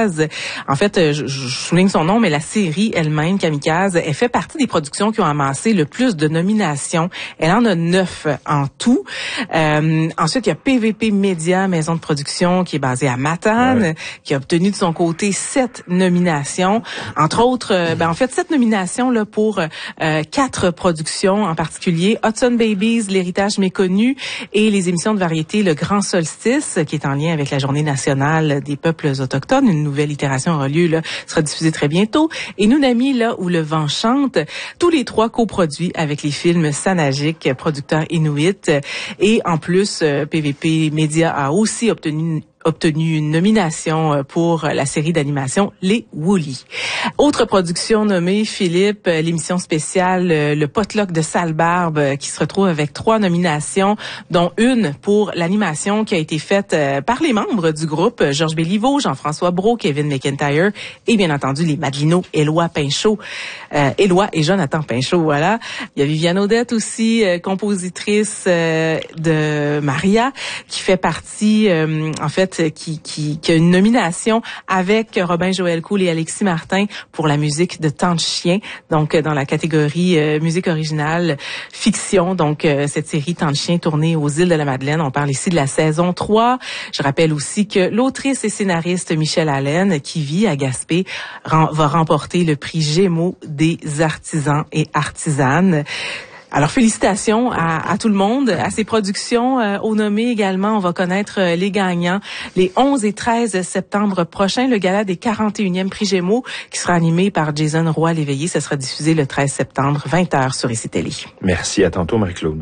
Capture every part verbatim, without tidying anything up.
Kamikaze. En fait, je, je souligne son nom, mais la série elle-même, Kamikaze, elle fait partie des productions qui ont amassé le plus de nominations. Elle en a neuf en tout. Euh, ensuite, il y a P V P Média, maison de production qui est basée à Matane, ouais. qui a obtenu de son côté sept nominations. Entre autres, euh, ben en fait, sept nominations là pour euh, quatre productions en particulier. Hudson Babies, L'héritage méconnu et les émissions de variété Le Grand Solstice, qui est en lien avec la Journée nationale des peuples autochtones. Une nouvelle itération aura lieu, là, sera diffusée très bientôt. Et Nunami, là où le vent chante, tous les trois coproduits avec les films Sanagic, producteur inuit. Et en plus, P V P Média a aussi obtenu obtenu une nomination pour la série d'animation Les Woolies. Autre production nommée, Philippe, l'émission spéciale Le Potluck de Sale-Barbe, qui se retrouve avec trois nominations, dont une pour l'animation qui a été faite par les membres du groupe, Georges Béliveau, Jean-François Brault, Kevin McIntyre et bien entendu les Madelino, Éloi Pinchot, euh, Éloi et Jonathan Pinchot, voilà. Il y a Viviane Audette aussi, euh, compositrice euh, de Maria, qui fait partie, euh, en fait, Qui, qui, qui a une nomination avec Robin Joël Cool et Alexis Martin pour la musique de Temps de chien, donc dans la catégorie euh, musique originale fiction. Donc euh, cette série Temps de chien tournée aux îles de la Madeleine, on parle ici de la saison trois. Je rappelle aussi que l'autrice et scénariste Michelle Allen, qui vit à Gaspé, ren- va remporter le prix Gémeaux des artisans et artisanes. Alors, félicitations à, à tout le monde, à ces productions. Euh, au nommé également, on va connaître euh, les gagnants les onze et treize septembre prochains. Le gala des quarante et unième prix Gémeaux qui sera animé par Jason Roy-Léveillé. Ça sera diffusé le treize septembre, vingt heures sur I C Télé. Merci, à tantôt Marie-Claude.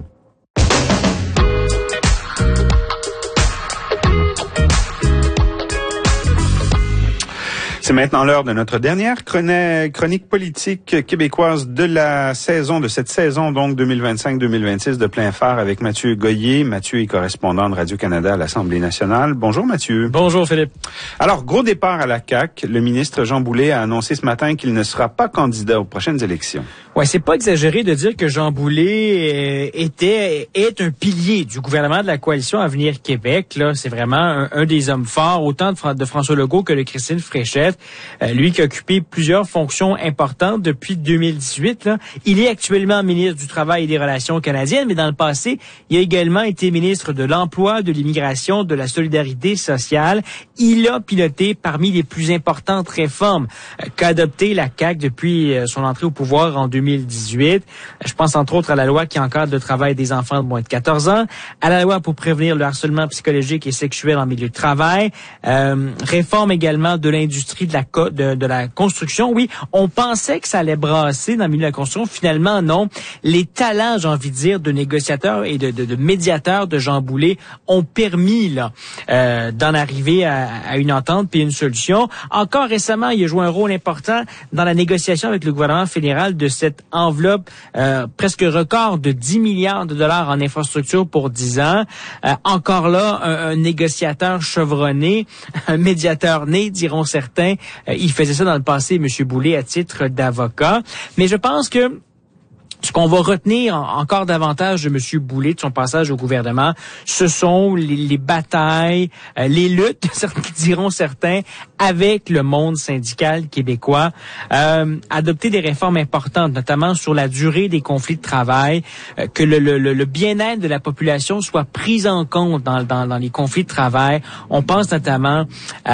C'est maintenant l'heure de notre dernière chronique politique québécoise de la saison, de cette saison donc deux mille vingt-cinq deux mille vingt-six de plein phare avec Mathieu Goyer. Mathieu est correspondant de Radio-Canada à l'Assemblée nationale. Bonjour Mathieu. Bonjour Philippe. Alors, gros départ à la C A Q. Le ministre Jean Boulet a annoncé ce matin qu'il ne sera pas candidat aux prochaines élections. Ouais, c'est pas exagéré de dire que Jean Boulet était est un pilier du gouvernement de la coalition Avenir Québec. Là, c'est vraiment un, un des hommes forts, autant de, de François Legault que de Christine Fréchette. Euh, lui qui a occupé plusieurs fonctions importantes depuis deux mille dix-huit. Là. Il est actuellement ministre du Travail et des Relations canadiennes, mais dans le passé, il a également été ministre de l'Emploi, de l'Immigration, de la Solidarité sociale. Il a piloté parmi les plus importantes réformes euh, qu'a adopté la C A Q depuis euh, son entrée au pouvoir en deux mille dix-huit. Euh, je pense entre autres à la loi qui encadre le travail des enfants de moins de quatorze ans, à la loi pour prévenir le harcèlement psychologique et sexuel en milieu de travail, euh, réforme également de l'industrie de la De, de la construction. Oui, on pensait que ça allait brasser dans le milieu de la construction. Finalement, non. Les talents, j'ai envie de dire, de négociateurs et de, de, de médiateurs de Jean Boulet ont permis là euh, d'en arriver à, à une entente puis une solution. Encore récemment, il a joué un rôle important dans la négociation avec le gouvernement fédéral de cette enveloppe euh, presque record de dix milliards de dollars en infrastructure pour dix ans. Euh, encore là, un, un négociateur chevronné, un médiateur né, diront certains. Euh, il faisait ça dans le passé, M. Boulet, à titre d'avocat. Mais je pense que ce qu'on va retenir encore davantage de M. Boulet, de son passage au gouvernement, ce sont les, les batailles, euh, les luttes, diront certains, avec le monde syndical québécois. Euh, adopter des réformes importantes, notamment sur la durée des conflits de travail, euh, que le, le, le bien-être de la population soit pris en compte dans, dans, dans les conflits de travail. On pense notamment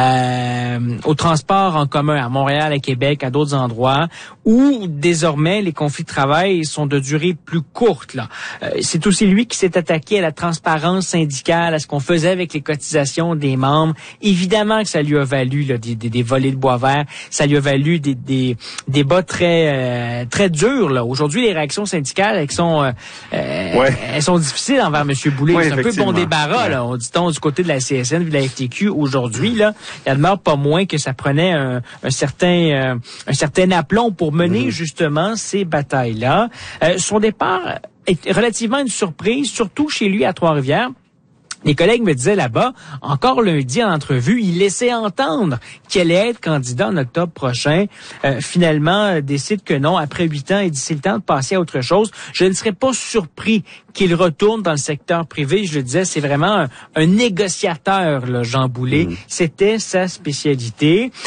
euh, au transport en commun à Montréal, à Québec, à d'autres endroits, où désormais les conflits de travail sont de durée plus courte. Là. Euh, c'est aussi lui qui s'est attaqué à la transparence syndicale, à ce qu'on faisait avec les cotisations des membres. Évidemment que ça lui a valu là, des, des, des volets de bois vert, ça lui a valu des, des débats très euh, très durs. Là. Aujourd'hui, les réactions syndicales, elles sont euh, ouais. elles sont difficiles envers M. Boulet. Ouais, c'est un peu bon débarras, ouais. là. On dit-on du côté de la C S N, de la F T Q aujourd'hui. Là, il demeure pas moins que ça prenait un, un certain euh, un certain aplomb pour mener mmh. justement ces batailles-là. Euh, son départ est relativement une surprise, surtout chez lui à Trois-Rivières. Les collègues me disaient là-bas, encore lundi en entrevue, il laissait entendre qu'il allait être candidat en octobre prochain. Euh, finalement, euh, décide que non. Après huit ans, il dit c'est le temps de passer à autre chose. Je ne serais pas surpris qu'il retourne dans le secteur privé. Je le disais, c'est vraiment un, un négociateur, là, Jean Boulet. Mmh. C'était sa spécialité.